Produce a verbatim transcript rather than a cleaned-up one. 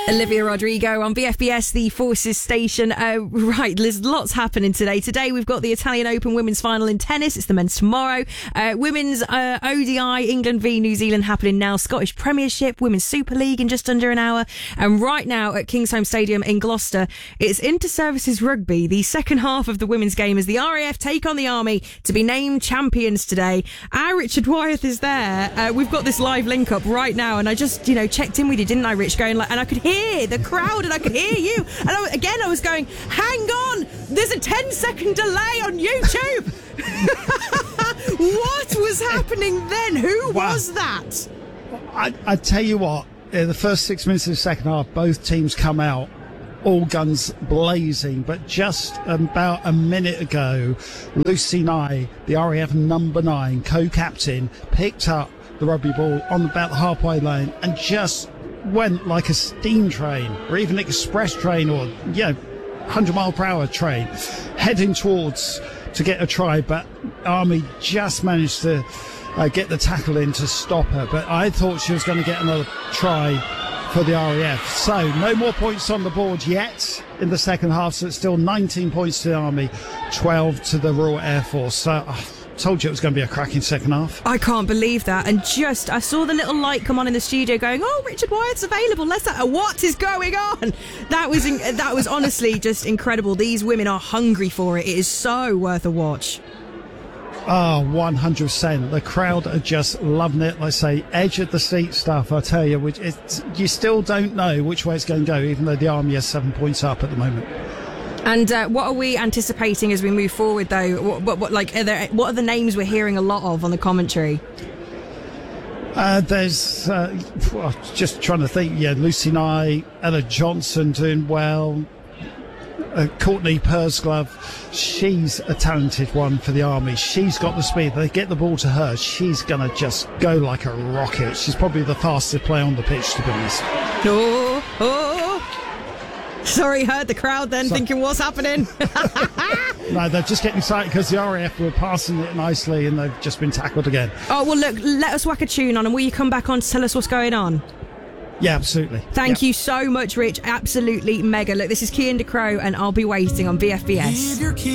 Olivia Rodrigo on V F B S, the Forces station. Uh, right, there's lots happening today. Today we've got the Italian Open women's final in tennis. It's the men's tomorrow. Uh, women's uh, O D I, England v New Zealand happening now. Scottish Premiership, Women's Super League in just under an hour. And right now at Kingsholm Stadium in Gloucester, it's Inter-Services Rugby. The second half of the women's game as the R A F take on the Army to be named champions today. Our Richard Wyeth is there. Uh, we've got this live link up right now, and I just, you know, checked in with you, didn't I, Rich? Going like, and I could hear the crowd and I could hear you. And I, again, I was going, hang on, there's a ten second delay on YouTube. What was happening then? Who wow. was that? I, I tell you what, in the first six minutes of the second half, both teams come out, all guns blazing. But just about a minute ago, Lucy Nye, the R A F number nine, co-captain, picked up the rugby ball on about the halfway lane and just went like a steam train or even express train or, you know, one hundred mile per hour train heading towards to get a try. But Army just managed to uh, get the tackle in to stop her. But I thought she was going to get another try for the R A F. So no more points on the board yet in the second half. So it's still nineteen points to the Army, twelve to the Royal Air Force. So uh, told you it was going to be a cracking second half. I can't believe that. And just, I saw the little light come on in the studio going, oh, Richard Wyeth's available. Let's uh, what is going on? That was in, that was honestly just incredible. These women are hungry for it. It is so worth a watch. Oh, one hundred percent. The crowd are just loving it. Like I say, edge of the seat stuff, I tell you. Which it's, you still don't know which way it's going to go, even though the Army is seven points up at the moment. And uh, what are we anticipating as we move forward, though? What, what, what like, are there, what are the names we're hearing a lot of on the commentary? Uh, there's uh, well, just trying to think. Yeah, Lucy Nye, Ella Johnson doing well. Uh, Courtney Pursglove, she's a talented one for the Army. She's got the speed. They get the ball to her, she's going to just go like a rocket. She's probably the fastest player on the pitch, to be honest. Oh, oh. Sorry, heard the crowd then, so, thinking what's happening? No, they're just getting excited because the R A F were passing it nicely and they've just been tackled again. Oh, well, look, let us whack a tune on and will you come back on to tell us what's going on? Yeah, absolutely. Thank yep. you so much, Rich. Absolutely mega. Look, this is Cian de Crow and I'll Be Waiting on V F B S.